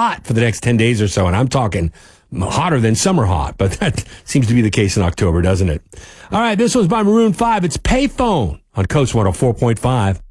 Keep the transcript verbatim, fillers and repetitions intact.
hot for the next ten days or so, and I'm talking hotter than summer hot, but that seems to be the case in October, doesn't it? All right, this was by Maroon five. It's Payphone on Coast one oh four point five.